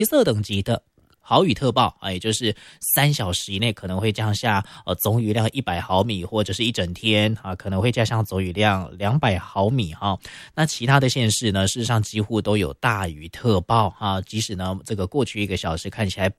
色等级的豪雨特报也就是3小时以内可能会降下总雨量100毫米，或者是一整天可能会降下总雨量200毫米那其他的县市呢，事实上几乎都有大雨特报即使呢这个过去1个小时看起来